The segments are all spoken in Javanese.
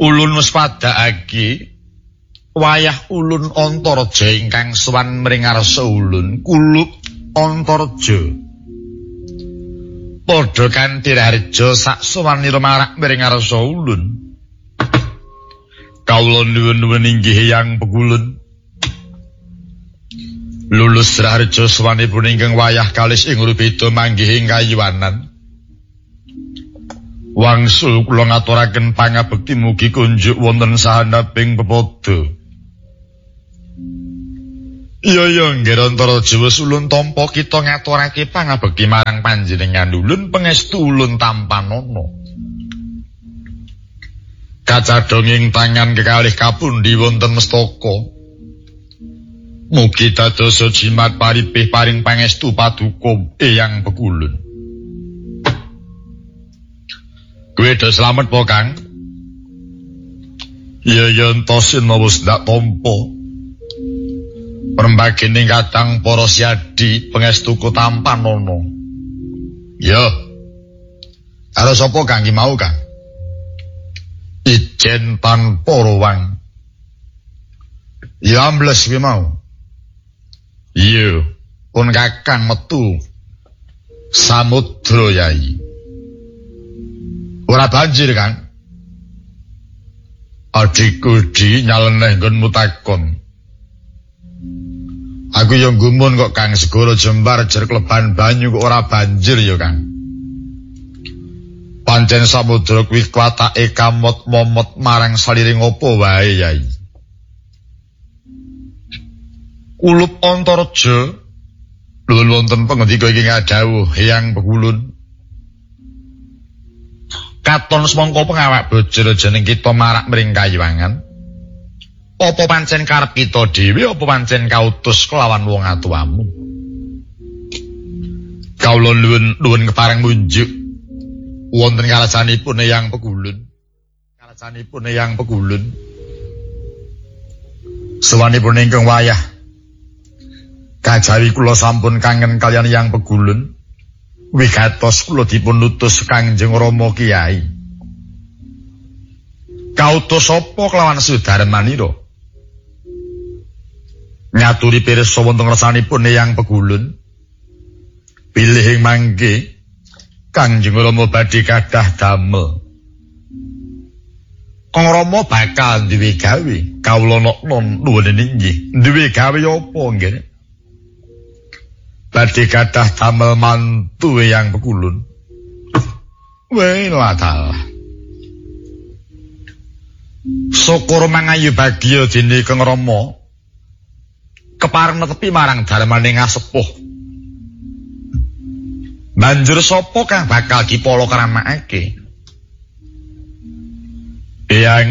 Ulun wis padhakake wayah ulun Antareja ingkang sowan mring ngarsa ulun Kulup Antareja. Padha kanthi harja sak sowanira marak mring ngarsa ulun. Kawula nuwun-nuwun inggih Hyang Pegulun. Lulus raharja sowanipun ingkang wayah kalis ing rubeda manggih ing kayuwanan. Wangsul kula ngaturaken pangabekti mugi kunjuk wonten sahandaping pepodo. Iya nggih Antareja wis ulun tampa kita ngaturake pangabekti marang panjenengan ulun pangestu ulun tampanana. Kacadhong ing tangan kekalih kapundi wonten mestaka. Mugi dadosa jimat paripih paring pangestu paduka Eyang Pegulun. Kowe do slamet po Kang? Ya entosin wis ndak tampa. Perembagening kadang para siadi pangestuku tampanana. Ya. Karo sapa Kang ki mau Kang? Ijen tanpa ruwang. Ya ambles ki mau. Iya, pun Kakang metu samudra Yai. Ora banjir Kang. Adikku di nyaleneh nggonmu takon. Aku yang gumun kok Kang segara Jembar jer kleban banyu kok ora banjir ya Kang. Pancen samudra kuwi kwatake kamot momot marang saliring apa wae Yai. Kulup Antareja lulun wonten pangendika iki ngadhawuh Hyang Pegulun. Katon semangka pengawak bojo-bojoning kita marak mring kayuwangan. Apa pancen karep kita dhewe apa pancen kautus kelawan wong atuwamu? Kawula nuwun kepareng munjuk wonten kalasanipun Hyang Pegulun. Kalasanipun Hyang Pegulun. Sawanipun ingkang wayah kajawi kula sampun kangen kaliyan Hyang Pegulun. Wigatos kula dipun utus Kangjeng Rama Kyai. Kautus sapa kelawan Sudarmanira? Nyaturi pirsa wonten ngersanipun Hyang Pegulun. Bilih ing mangke Kangjeng Rama badhe kadah damel. Kang Rama bakal duwe gawe, kawula nuwun inggih. Duwe gawe apa nggih? Badhe kadah damel mantu Hyang Pegulun. Wela dalah. Syukur mangayu bagya dene Kang Rama. Kepareng netepi marang darmaning asepuh. Banjur sapa kang bakal dipala kramakake? Eyang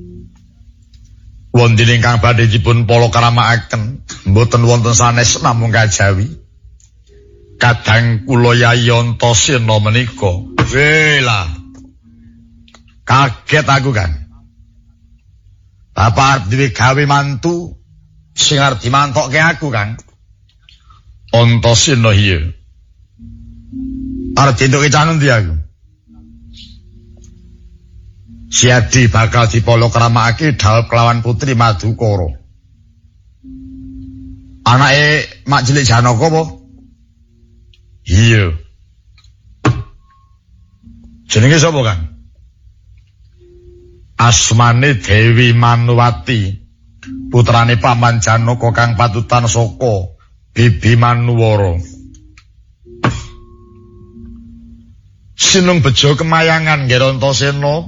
wonten ingkang badhe dipun pala kramakaken mboten wonten sanes namung kajawi. Kadang kula Yai Antasena menika. Wela. Kaget aku Kang. Bapak arep duwe gawe mantu sing arep dimantokke aku Kang. Antasena iya. Arep dintuke canen ndi aku? Siadi bakal dipala kramakake dhawuh kelawan Putri Madukara. Anake Mak Cilik Janaka apa? Iya. Jenenge sapa Kang? Asmane Dewi Manuwati. Putrane Paman Janaka kang patutan saka Bibi Manuwara. Sinung bejo kemayangan nggih Antasena.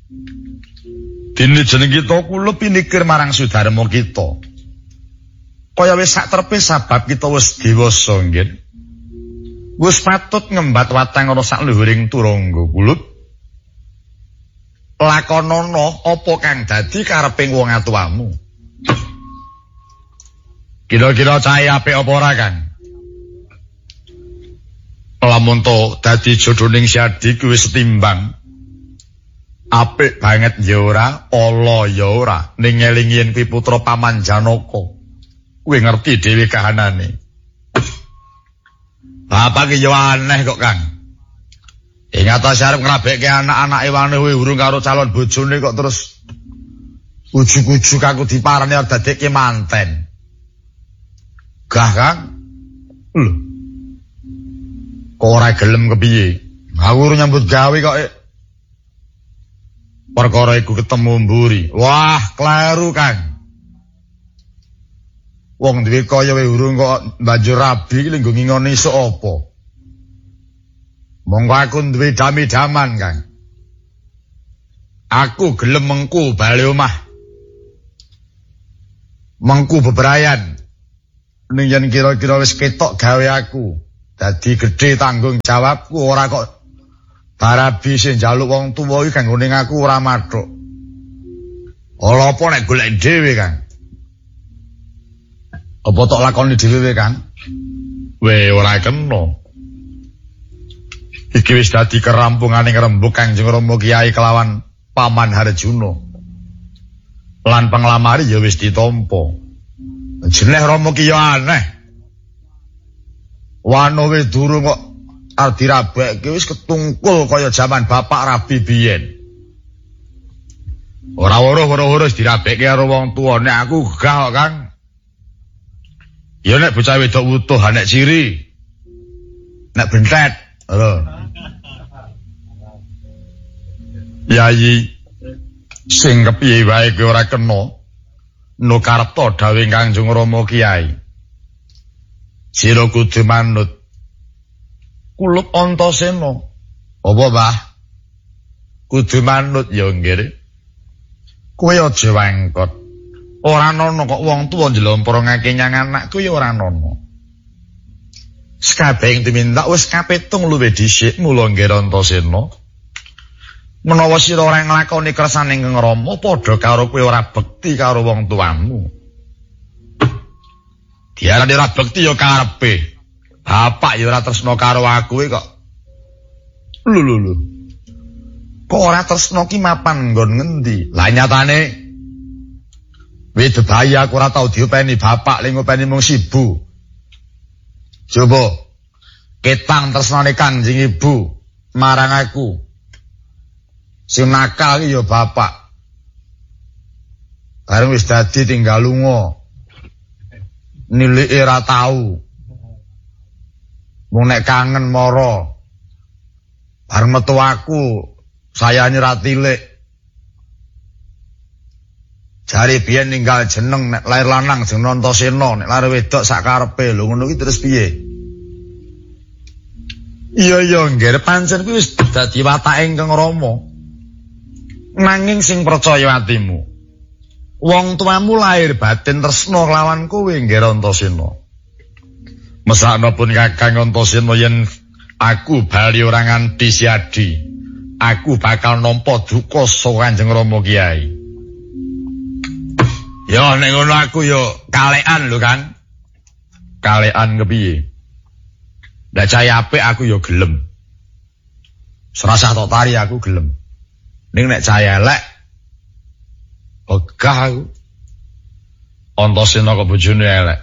Dene jeneng kita kula pinikir marang Sudarma kita. Kaya wis sak trepe sabab kita wis dewasa nggih. Wis patut ngembat watang ana sak luhuring turangga Kulup. Lakonana apa kang dadi kareping wong atuwamu? Kira-kira cahe apik apa ora Kang? Lamun to dadi jodhoning Siadi kuwi setimbang. Apik banget ya ora, ala ya ora, ning eling yen kuwi putra Paman Janaka. Kuwi ngerti dhewe kahanane. Bapak ki yo aneh kok Kang. Ing atas arep ngrabekke anak-anake wane kuwi urung karo calon bojone kok terus Ujug-ujug aku diparani arep dadekke manten. Gah, Kang. Lho. Kok ora gelem kepiye? Aku nyambut gawe kok. Perkara iku ketemu mburi. Wah, kleru, Kang. Wong duwe kaya wae urung kok banjur rabi iki nggo ngingoni iso apa? Monggo aku duwe dami-daman, Kang. Aku gelem mengku bali omah. Mengku bebrayan. Ning yen kira-kira wis ketok gawe aku. Dadi gedhe tanggung jawabku ora kok barabi sing njaluk wong tuwa iki kanggo ning aku ora mathuk. Ala apa nek golek dhewe, Kang? Apa tok lakoni dhewe, Kang? Weh, ora kena. Iki wis dadi kerampunganing rembug Kanjeng Rama Kyai kelawan Paman Harjuna. Lan panglamari ya wis ditampa. Jeneng Rama ki ya aneh. Wanowe durung kok arep dirabekke wis ketungkul kaya jaman bapak Rabi biyen. Ora weruh wis dirabekke karo wong tuwa. Nek aku gah kok, Kang. Ya nek bocah wedok wutuh nek ciri. Nek bentet, lho. Yayi sing kepiye wae ki ora kena. Nukarta dawuh Kanjeng Rama Kyai. Sira kudu manut. Kulup Antasena. Apa, Mbah? Kudu manut ya nggih. Kowe aja wangkot. Ora ana kok wong tuwa njlompongake nyang anakku ya ora ana. Sakabehing tumindak wis kapitung luwih dhisik mula nggih Antasena. Menawa sira ora nglakoni kersaning Kang Rama padha karo kowe ora bekti karo wong tuamu. Diarani ora bekti ya karepe. Bapak ya ora tresna karo aku kok. Lho. Kok ora tresna ki mapan nggon ngendi? Lah nyatane Widebaya aku ora tau diopeni bapak ling ngopeni mung sibu. Coba ketang tresnane Kanjeng Ibu marang aku. Sing nakal iki ya bapak. Bareng wis dadi tinggal lunga. Nilike ora tau. Mung nek kangen mara. Bareng metu aku sayane ra tilik. Jare biyen ninggal jeneng nek lair lanang jeneng Antasena, nek lair wedok sak karepe. Lho ngono ki terus piye? Iya nggih pancen kuwi wis dadi watake Kang Rama. Nanging sing percaya atimu. Wong tuamu lahir batin tresna kelawan kowe nggih Antasena. Mesakno pun Kakang Antasena yen aku bali ora nganti siadi. Aku bakal nampa duka saka Kanjeng Rama Kyai. Ya nek ngono aku yo kalekan lho Kang. Kalekan kepiye? Ndak caya apik aku yo gelem. Serasa tok tari aku gelem. Ning nek caya elek begah aku. Antasena kok bojone elek.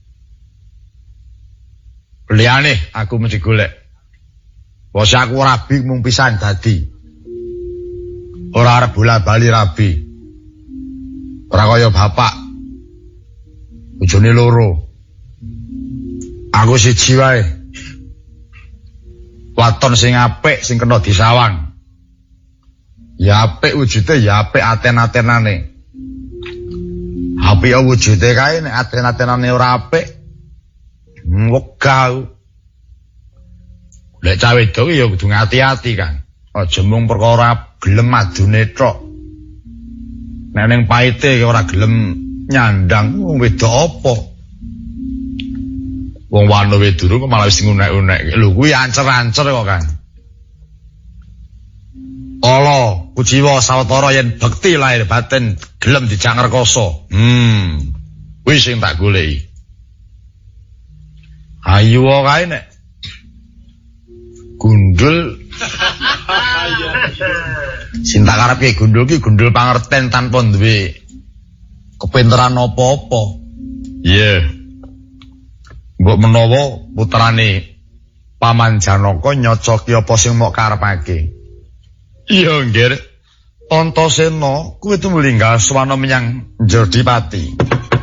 Liyane aku mesti golek. Bos aku rabi mung pisan dadi. Ora arep bola-bali rabi. Ora kaya bapak. Bojone loro. Aku siji wae. Waton sing apik sing kena disawang. Ya apik wujude ya apik aten-atenane. Apik wujude kae nek aten-atenane ora apik. Wegah. Lek cah wedok ya kudu ngati-ati, Kang. Aja mung perkara gelem adune tok. Nek ning paite ora gelem nyandang wong wedok apa? Wong wano weduru kok malah wis ngunek-unek. Lho kuwi ancer-ancer kok, Kang. Ala kuciwa sawetara yen bekti lahir batin gelem dijak ngrekoso. Kuwi sing tak goleki. Ayo kae nek gundul Sinta karepe gundul ki gundul pangerten tanpa duwe kepinteran apa-apa. Iya. Mbok menawa putrane Paman Janaka nyocoki apa sing mok karepake. Iya, nggih. Antasena kuwi tu mulinggal swana menyang Jodipati.